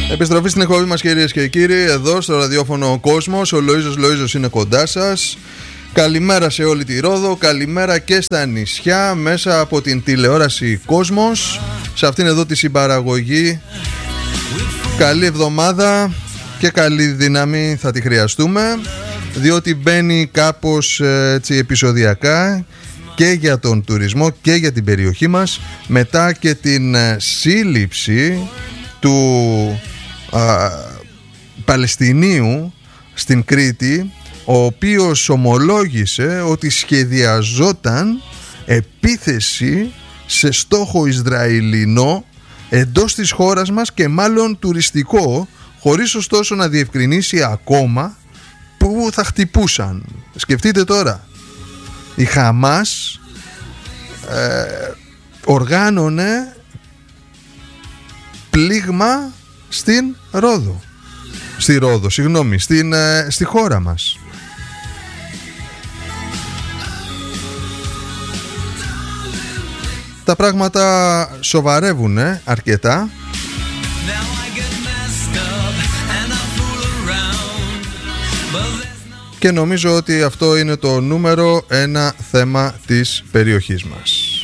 Επιστροφή στην εκπομπή μας, κυρίες και κύριοι, εδώ στο ραδιόφωνο Κόσμος. Ο Λοΐζος είναι κοντά σας. Καλημέρα σε όλη τη Ρόδο, καλημέρα και στα νησιά μέσα από την τηλεόραση Κόσμος, σε αυτήν εδώ τη συμπαραγωγή. Καλή εβδομάδα και καλή δύναμη θα τη χρειαστούμε, διότι μπαίνει κάπως έτσι επεισοδιακά και για τον τουρισμό και για την περιοχή μας, μετά και την σύλληψη του Παλαιστινίου στην Κρήτη, ο οποίος ομολόγησε ότι σχεδιαζόταν επίθεση σε στόχο Ισραηλινό εντός της χώρας μας και μάλλον τουριστικό, χωρίς ωστόσο να διευκρινίσει ακόμα που θα χτυπούσαν. Σκεφτείτε τώρα, η Χαμάς οργάνωνε πλήγμα στην Ρόδο. Στη χώρα μας. Τα πράγματα σοβαρεύουν αρκετά. Και νομίζω ότι αυτό είναι το νούμερο ένα θέμα της περιοχής μας.